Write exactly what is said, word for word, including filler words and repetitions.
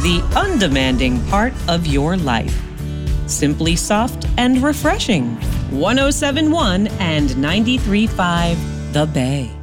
the undemanding part of your life. Simply soft and refreshing. one oh seven point one and ninety-three point five The Bay.